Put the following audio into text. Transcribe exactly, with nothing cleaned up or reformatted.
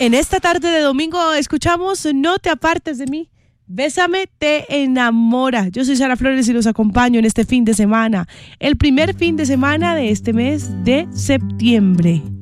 En esta tarde de domingo escuchamos No te apartes de mí. Bésame, te enamora. Yo soy Sara Flores y los acompaño en este fin de semana, el primer fin de semana de este mes de septiembre.